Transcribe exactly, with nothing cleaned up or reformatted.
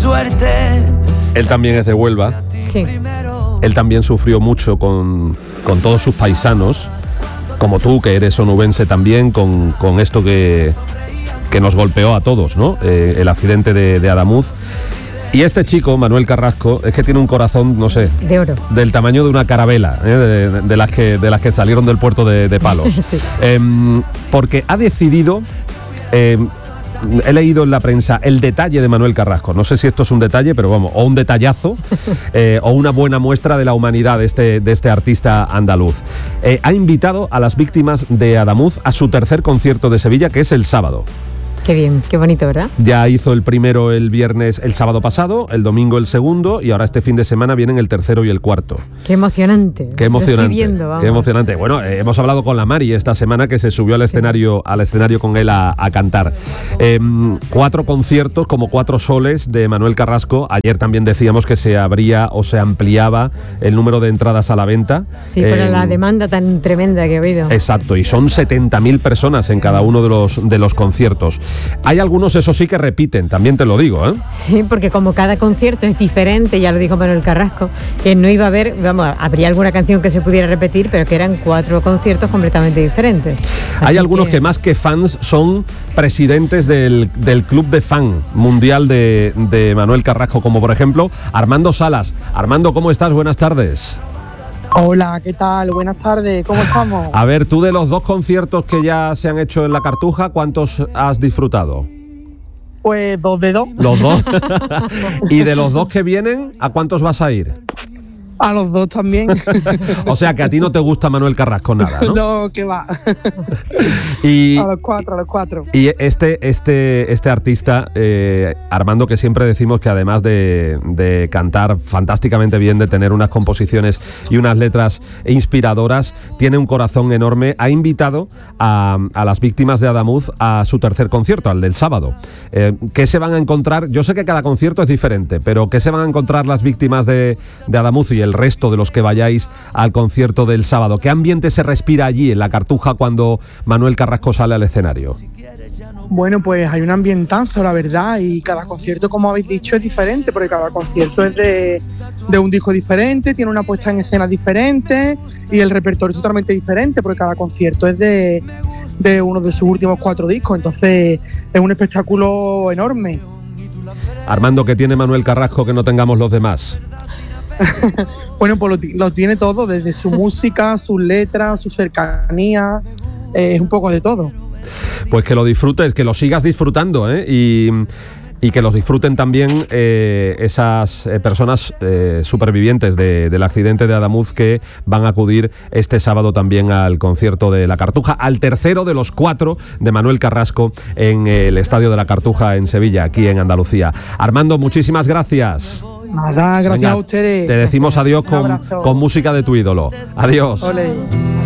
suerte. Él también es de Huelva. Sí. Él también sufrió mucho con, con todos sus paisanos, como tú, que eres onubense también, con, con esto que, que nos golpeó a todos, ¿no? Eh, el accidente de, de Adamuz. Y este chico, Manuel Carrasco, es que tiene un corazón, no sé, de oro, del tamaño de una carabela, ¿eh? de, de, las que, de las que salieron del puerto de, de Palos. Sí. Eh, porque ha decidido... Eh, he leído en la prensa el detalle de Manuel Carrasco. No sé si esto es un detalle, pero vamos, o un detallazo, eh, o una buena muestra de la humanidad de este, de este artista andaluz. Eh, ha invitado a las víctimas de Adamuz a su tercer concierto de Sevilla, que es el sábado. Qué bien, qué bonito, ¿verdad? Ya hizo el primero el viernes, el sábado pasado, el domingo el segundo, y ahora este fin de semana vienen el tercero y el cuarto. Qué emocionante. Qué emocionante. Lo estoy viendo, vamos. Qué emocionante. Bueno, eh, hemos hablado con la Mari esta semana, que se subió al Sí. escenario, al escenario con él a, a cantar. Eh, cuatro conciertos, como cuatro soles de Manuel Carrasco. Ayer también decíamos que se abría o se ampliaba el número de entradas a la venta. Sí, por Eh, la demanda tan tremenda que ha habido. Exacto, y son setenta mil personas en cada uno de los, de los conciertos. Hay algunos, eso sí, que repiten, también te lo digo, ¿eh? Sí, porque como cada concierto es diferente, ya lo dijo Manuel Carrasco, que no iba a haber, vamos, habría alguna canción que se pudiera repetir, pero que eran cuatro conciertos completamente diferentes. Hay Así algunos que... que más que fans son presidentes del, del club de fan mundial de, de Manuel Carrasco, como por ejemplo Armando Salas. Armando, ¿cómo estás? Buenas tardes. Hola, ¿qué tal? Buenas tardes, ¿cómo estamos? A ver, tú de los dos conciertos que ya se han hecho en la Cartuja, ¿cuántos has disfrutado? Pues dos de dos. Los dos. ¿Y de los dos que vienen, a cuántos vas a ir? A los dos también. O sea que a ti no te gusta Manuel Carrasco nada, ¿no? No, que va. Y, a los cuatro, a los cuatro. Y este, este, este artista, eh, Armando, que siempre decimos que además de, de cantar fantásticamente bien, de tener unas composiciones y unas letras inspiradoras, tiene un corazón enorme, ha invitado a, a las víctimas de Adamuz a su tercer concierto, al del sábado. Eh, ¿Qué se van a encontrar? Yo sé que cada concierto es diferente, pero ¿qué se van a encontrar las víctimas de, de Adamuz y el resto de los que vayáis al concierto del sábado? ¿Qué ambiente se respira allí en la Cartuja cuando Manuel Carrasco sale al escenario? Bueno, pues hay un ambientazo, la verdad, y cada concierto, como habéis dicho, es diferente, porque cada concierto es de, de un disco diferente, tiene una puesta en escena diferente y el repertorio es totalmente diferente, porque cada concierto es de, de uno de sus últimos cuatro discos, entonces es un espectáculo enorme. Armando, ¿qué tiene Manuel Carrasco que no tengamos los demás? Bueno, pues lo, lo tiene todo, desde su música, sus letras, su cercanía, eh, es un poco de todo. Pues que lo disfrutes, que lo sigas disfrutando, ¿eh? Y, y que los disfruten también eh, esas eh, personas eh, supervivientes de, del accidente de Adamuz que van a acudir este sábado también al concierto de la Cartuja, al tercero de los cuatro de Manuel Carrasco en el Estadio de la Cartuja en Sevilla, aquí en Andalucía. Armando, muchísimas gracias. Nada, gracias. Venga, a ustedes. Te decimos adiós con, con música de tu ídolo. Adiós. Olé.